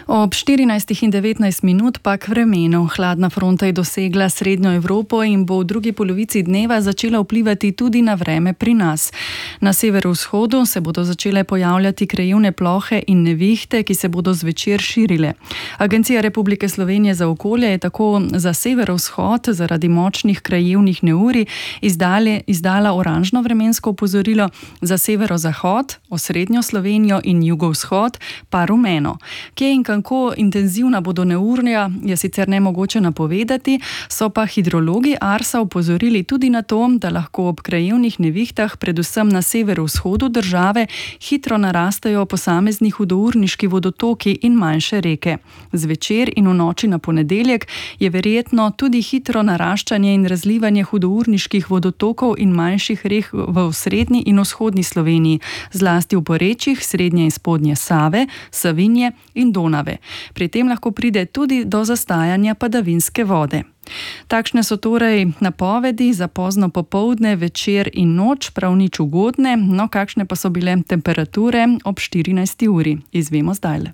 Ob 14:19 pa k vremenu. Hladna fronta je dosegla srednjo Evropo in bo v drugi polovici dneva začela vplivati tudi na vreme pri nas. Na severovzhodu se bodo začele pojavljati krajevne plohe in nevihte, ki se bodo zvečer širile. Agencija Republike Slovenije za okolje je tako za severovzhod zaradi močnih krajevnih neurij izdala oranžno vremensko opozorilo, za severozahod, osrednjo Slovenijo in jugovzhod pa rumeno. Kje in kako intenzivna bodo neurja, je sicer nemogoče napovedati, so pa hidrologi Arsa opozorili tudi na to, da lahko ob krajevnih nevihtah, predvsem na severovzhodu države, hitro narastajo posamezni hudourniški vodotoki in manjše reke. Zvečer in v noči na ponedeljek je verjetno tudi hitro naraščanje in razlivanje hudourniških vodotokov in manjših rek v osrednji in vzhodni Sloveniji, zlasti v porečjih srednje in spodnje Save, Savinje in Donave. Pri tem lahko pride tudi do zastajanja padavinske vode. Takšne so torej napovedi za pozno popoldne, večer in noč, prav nič ugodne, no kakšne pa so bile temperature ob 14. uri. Izvemo zdajle.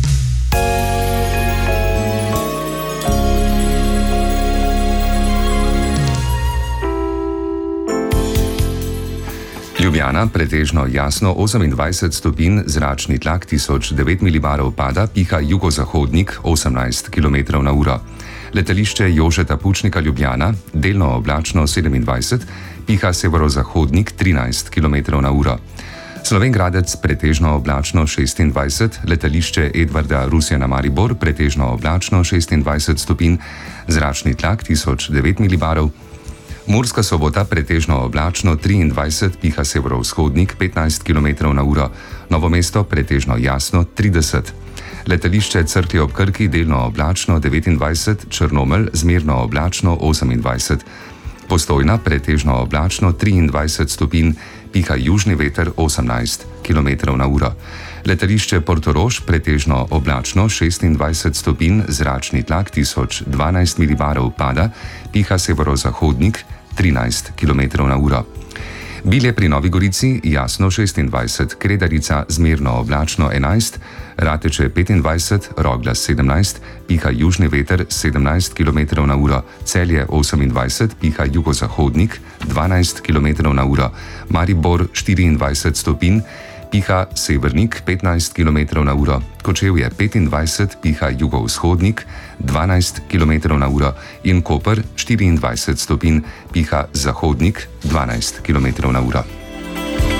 Ljubljana pretežno jasno 28 stopinj, zračni tlak 1009 milibarov pada, piha jugozahodnik 18 km/h. Letališče Jožeta Pučnika Ljubljana, delno oblačno 27, piha severozahodnik 13 km/h. Slovenj Gradec pretežno oblačno 26, letališče Edvarda Rusjana Maribor pretežno oblačno 26 stopinj, zračni tlak 1009 milibarov. Murska Sobota pretežno oblačno 23, piha severovzhodnik 15 km/h, Novo mesto pretežno jasno 30. Letališče Cerklje ob Krki delno oblačno 29, Črnomelj zmerno oblačno 28. Postojna pretežno oblačno 23 stopinj, piha južni veter 18 km/h. Letališče Portorož pretežno oblačno 26 stopinj, zračni tlak 1012 milibarov pada, piha severozahodnik 13 km/h. Bilje pri Novi Gorici jasno 26, Kredarica zmerno oblačno 11, Rateče 25, Roglas 17, piha južni veter 17 km/h, Celje 28, piha jugozahodnik 12 km/h, Maribor 24 stopinj, piha severnik 15 km/h, Kočevje 25, piha jugovzhodnik 12 km/h in Koper 24 stopinj, piha zahodnik 12 km/h.